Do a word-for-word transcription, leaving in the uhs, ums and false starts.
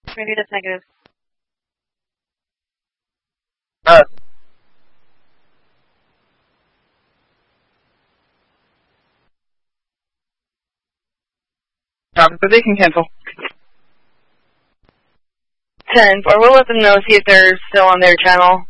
Maybe that's negative. Uh. Um, but they can cancel. ten four. We'll let them know, see if they're still on their channel.